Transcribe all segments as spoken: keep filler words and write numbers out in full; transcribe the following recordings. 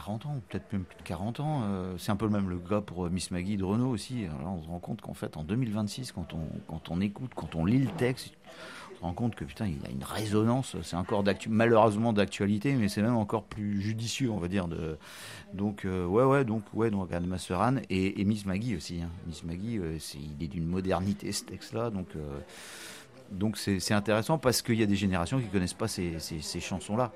quarante ans, peut-être même plus de quarante ans. Euh, c'est un peu le même le gars pour euh, Miss Maggie de Renaud aussi. Alors là, on se rend compte qu'en fait, en deux mille vingt-six, quand on, quand on écoute, quand on lit le texte, on se rend compte que putain, il a une résonance. C'est encore d'actu- malheureusement d'actualité, mais c'est même encore plus judicieux, on va dire. De, donc, euh, ouais, ouais, donc, ouais, donc, Anne Masseran et, et Miss Maggie aussi. Hein. Miss Maggie, euh, c'est, il est d'une modernité ce texte-là, donc. Euh, donc c'est, c'est intéressant parce qu'il y a des générations qui ne connaissent pas ces, ces, ces chansons-là.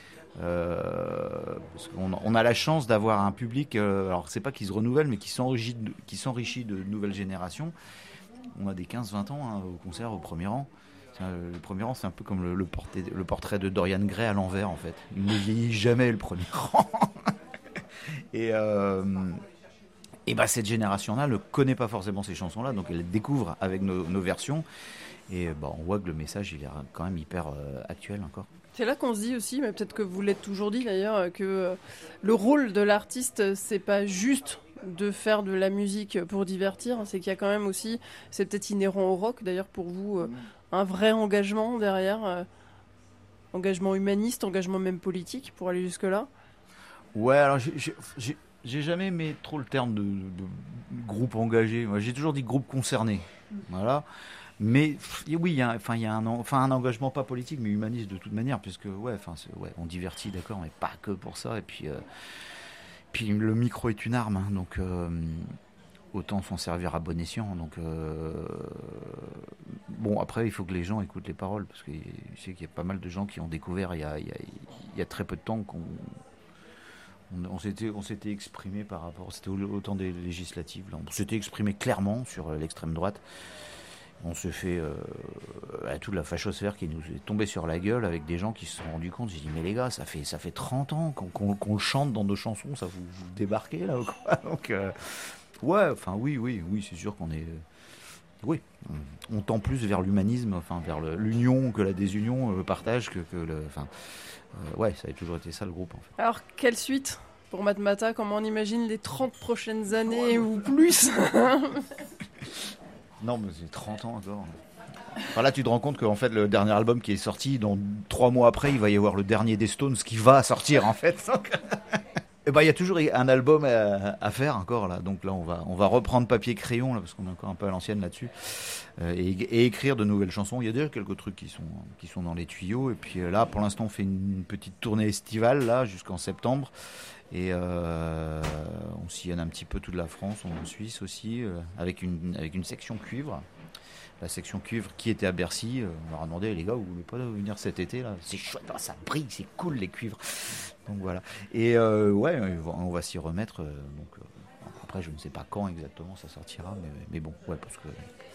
Euh, parce qu'on on a la chance d'avoir un public, euh, alors c'est pas qui se renouvelle, mais qui s'enrichit de, qui s'enrichit de nouvelles générations. On a des quinze vingt ans hein, au concert, au premier rang. C'est un- le premier rang, c'est un peu comme le, le, portrait, le portrait de Dorian Gray à l'envers, en fait. Il ne vieillit jamais, le premier rang. Et, euh, et bah, cette génération-là ne connaît pas forcément ces chansons-là, donc elle les découvre avec nos, nos versions. Et bah, on voit que le message, il est quand même hyper euh, actuel encore. C'est là qu'on se dit aussi, mais peut-être que vous l'êtes toujours dit d'ailleurs, que euh, le rôle de l'artiste, c'est pas juste de faire de la musique pour divertir, c'est qu'il y a quand même aussi, c'est peut-être inhérent au rock d'ailleurs pour vous, euh, un vrai engagement derrière, euh, engagement humaniste, engagement même politique pour aller jusque-là. Ouais, alors j'ai, j'ai, j'ai, j'ai jamais aimé trop le terme de, de- de groupe engagé. Moi, j'ai toujours dit groupe concerné. Voilà. Mais pff, et oui, il y a, enfin, il y a un, en- enfin, un engagement pas politique, mais humaniste de toute manière, puisque ouais, enfin, c'est- ouais, on divertit, d'accord, mais pas que pour ça. Et puis, euh, puis le micro est une arme, hein, donc euh, autant s'en servir à bon escient. Donc euh, bon, après, il faut que les gens écoutent les paroles, parce que je sais qu'il y a pas mal de gens qui ont découvert il y a, il y a, il y a très peu de temps qu'on on, on s'était, on s'était exprimé par rapport, c'était au, au temps des législatives, là. On s'était exprimé clairement sur euh, l'extrême droite. On se fait euh, à toute la fachosphère qui nous est tombée sur la gueule avec des gens qui se sont rendus compte. J'ai dit mais les gars, ça fait ça fait trente ans qu'on, qu'on, qu'on le chante dans nos chansons, ça vous, vous débarquez là ou quoi? Donc euh, ouais, enfin oui, oui, oui, c'est sûr qu'on est, euh, oui, on, on tend plus vers l'humanisme, enfin vers le, l'union que la désunion, le partage que, que le, enfin euh, ouais, ça a toujours été ça le groupe en fait. Alors, quelle suite pour Matmata? Comment on imagine les trente prochaines années ou plus? Non, mais c'est trente ans encore. Enfin, là, tu te rends compte qu'en fait, le dernier album qui est sorti, dans trois mois après, il va y avoir le dernier des Stones qui va sortir, en fait. Donc, et ben, il y a toujours un album à, à faire encore, là. Donc là, on va, on va reprendre papier-crayon, là, parce qu'on est encore un peu à l'ancienne là-dessus, euh, et, et écrire de nouvelles chansons. Il y a déjà quelques trucs qui sont, qui sont dans les tuyaux. Et puis euh, là, pour l'instant, on fait une, une petite tournée estivale, là, jusqu'en septembre. Et euh, on sillonne un petit peu toute la France, en Suisse aussi, euh, avec, une, avec une section cuivre. La section cuivre qui était à Bercy, euh, on leur a demandé les gars, vous voulez pas venir cet été là? C'est chouette, là, ça brille, c'est cool les cuivres. Donc voilà. Et euh, ouais, on va s'y remettre. Euh, donc euh, après, je ne sais pas quand exactement ça sortira, mais, mais bon, ouais, parce que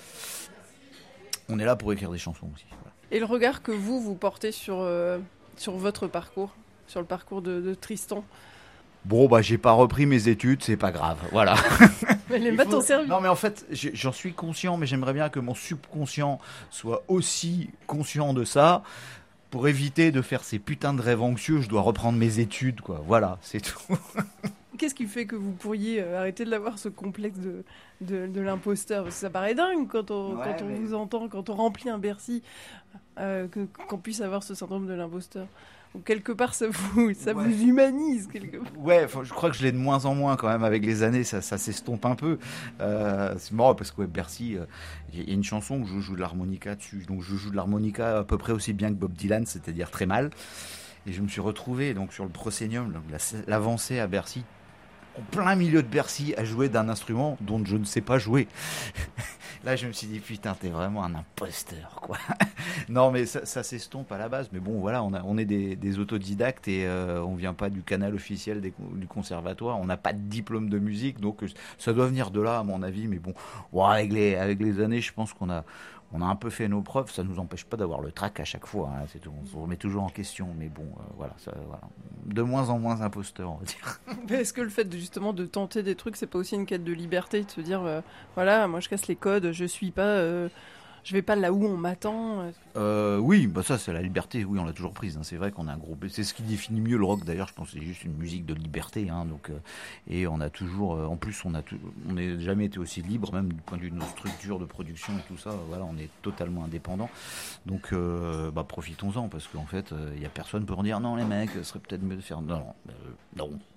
on est là pour écrire des chansons aussi. Voilà. Et le regard que vous, vous portez sur, euh, sur votre parcours, sur le parcours de, de Tristan? Bon, bah, j'ai pas repris mes études, c'est pas grave, voilà. Mais les maths ont servi. Non, mais en fait, j'en suis conscient, mais j'aimerais bien que mon subconscient soit aussi conscient de ça. Pour éviter de faire ces putains de rêves anxieux, je dois reprendre mes études, quoi. Voilà, c'est tout. Qu'est-ce qui fait que vous pourriez euh, arrêter de l'avoir, ce complexe de, de, de l'imposteur? Parce que ça paraît dingue quand on, Ouais, quand on mais... vous entend, quand on remplit un Bercy, euh, que, qu'on puisse avoir ce syndrome de l'imposteur. Ou quelque part, ça vous, ça Ouais. vous humanise quelque part. Ouais, je crois que je l'ai de moins en moins quand même avec les années, ça, ça s'estompe un peu. Euh, c'est marrant parce que ouais, Bercy, il euh, y a une chanson où je joue de l'harmonica dessus, donc je joue de l'harmonica à peu près aussi bien que Bob Dylan, c'est-à-dire très mal. Et je me suis retrouvé donc sur le proscenium, donc, la, l'avancée à Bercy, en plein milieu de Bercy, à jouer d'un instrument dont je ne sais pas jouer. Là, je me suis dit, putain, t'es vraiment un imposteur, quoi. Non, mais ça, ça s'estompe à la base. Mais bon, voilà, on, a, on est des, des autodidactes et euh, on vient pas du canal officiel des, du conservatoire. On n'a pas de diplôme de musique, donc ça doit venir de là, à mon avis. Mais bon, ouais, avec, les, avec les années, je pense qu'on a, on a un peu fait nos preuves. Ça nous empêche pas d'avoir le trac à chaque fois. Hein, c'est tout. On se remet toujours en question. Mais bon, euh, voilà, ça, voilà. De moins en moins imposteur, on va dire. Mais est-ce que le fait de, justement de tenter des trucs, c'est pas aussi une quête de liberté, de se dire, euh, voilà, moi je casse les codes, je suis pas, euh, je vais pas là où on m'attend. Euh, oui, bah ça c'est la liberté, oui on l'a toujours prise, hein. C'est vrai qu'on a un groupe, c'est ce qui définit mieux le rock d'ailleurs, je pense que c'est juste une musique de liberté, hein, donc, euh, et on a toujours, euh, en plus on a tout, on n'a jamais été aussi libre, même du point de vue de nos structures de production et tout ça, voilà, on est totalement indépendant, donc euh, bah, profitons-en, parce qu'en fait il euh, n'y a personne pour dire non les mecs, ce serait peut-être mieux de faire, non, non, euh, non.